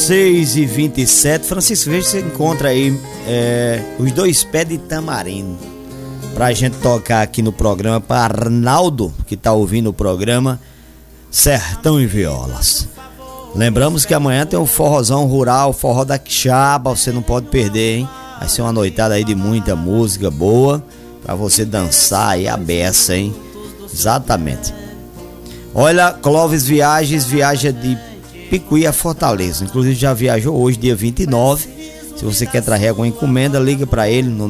6h27. Francisco, veja se você encontra aí os 2 pés de tamarindo pra gente tocar aqui no programa, para Arnaldo, que tá ouvindo o programa Sertão e Violas. Lembramos que amanhã tem o forrozão rural, o forró da Quixaba, você não pode perder, hein? Vai ser uma noitada aí de muita música boa pra você dançar aí a beça, hein? Exatamente. Olha, Clóvis Viagens viaja de Picuí a Fortaleza, inclusive já viajou hoje, dia 29. Se você quer trazer alguma encomenda, liga para ele no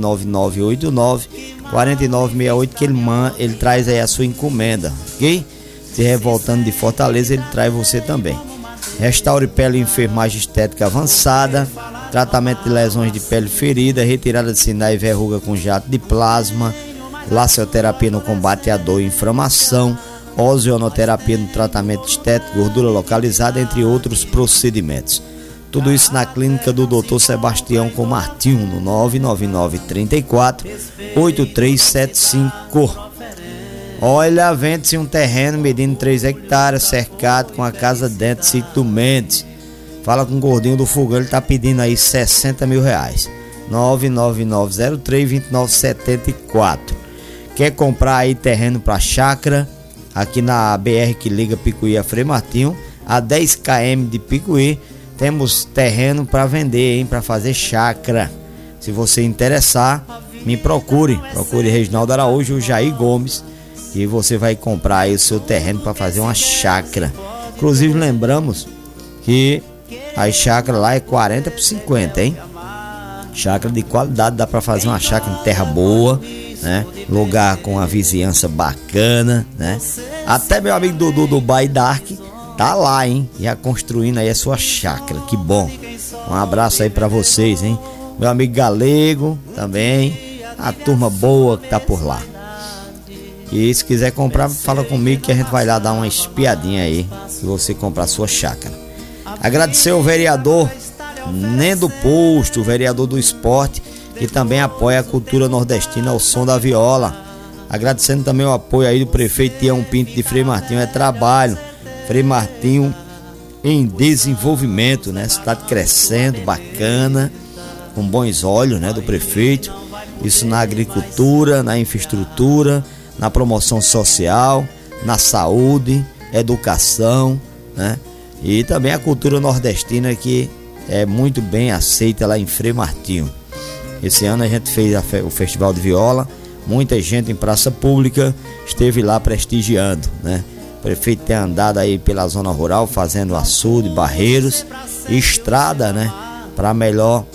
99989-4968 que ele traz aí a sua encomenda, ok? Se voltando de Fortaleza, ele traz você também. Restaure pele e enfermagem estética avançada, tratamento de lesões de pele ferida, retirada de sinais e verruga com jato de plasma, laceoterapia no combate à dor e inflamação, ozonoterapia no tratamento estético, gordura localizada, entre outros procedimentos. Tudo isso na clínica do Dr. Sebastião com Martinho, no 99934-8375. Olha, vende-se um terreno medindo 3 hectares, cercado com a casa dentro, sítio do Mendes. Fala com o gordinho do fogão, ele tá pedindo aí R$60 mil. 99903-2974. Quer comprar aí terreno para chácara? Aqui na BR que liga Picuí a Frei Martinho, a 10 km de Picuí, temos terreno para vender, hein? Para fazer chácara. Se você interessar, me procure Reginaldo Araújo ou Jair Gomes, e você vai comprar aí o seu terreno para fazer uma chácara. Inclusive lembramos que a chácara lá é 40 por 50, hein? Chácara de qualidade, dá para fazer uma chácara em terra boa, né? Lugar com a vizinhança bacana, né? Até meu amigo Dudu do Bairro Dark tá lá, hein? Já construindo aí a sua chácara, que bom. Um abraço aí pra vocês, hein? Meu amigo Galego também, a turma boa que tá por lá. E se quiser comprar, fala comigo que a gente vai lá dar uma espiadinha aí, se você comprar sua chácara. Agradecer ao vereador Nendo Posto, o vereador do esporte, que também apoia a cultura nordestina ao som da viola. Agradecendo também o apoio aí do prefeito Tião Pinto de Frei Martinho, é trabalho. Frei Martinho em desenvolvimento, né? Cidade crescendo, bacana, com bons olhos, né? Do prefeito. Isso na agricultura, na infraestrutura, na promoção social, na saúde, educação, né? E também a cultura nordestina, que é muito bem aceita lá em Frei Martinho. Esse ano a gente fez o Festival de Viola, muita gente em praça pública esteve lá prestigiando, né? O prefeito tem andado aí pela zona rural fazendo açude, barreiros e estrada, né? Para melhor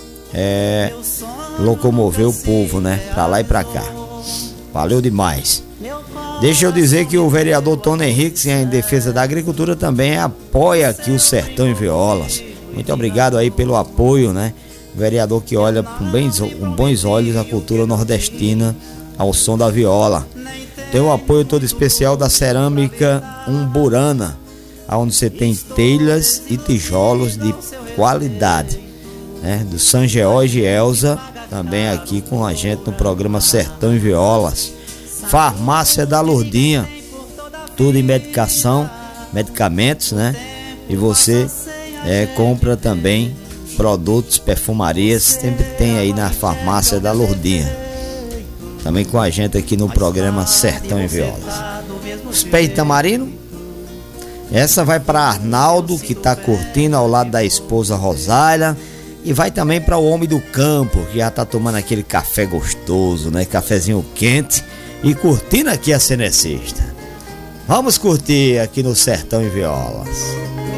locomover o povo, né? Para lá e para cá. Valeu demais. Deixa eu dizer que o vereador Tony Henrique, em defesa da agricultura, também apoia aqui o Sertão em Violas. Muito obrigado aí pelo apoio, né? O vereador que olha com bons olhos a cultura nordestina ao som da viola. Tem o apoio todo especial da Cerâmica Umburana, onde você tem telhas e tijolos de qualidade, né? Do São George e Elza, também aqui com a gente no programa Sertão em Violas. Farmácia da Lourdinha, tudo em medicamentos, né? E você compra também produtos, perfumarias, sempre tem aí na Farmácia da Lourdinha. Também com a gente aqui no programa Sertão em Violas. Os pés de tamarino, essa vai para Arnaldo, que tá curtindo ao lado da esposa Rosália. E vai também para o homem do campo, que já tá tomando aquele café gostoso, né? Cafezinho quente. E curtindo aqui a Cenecista. Vamos curtir aqui no Sertão em Violas.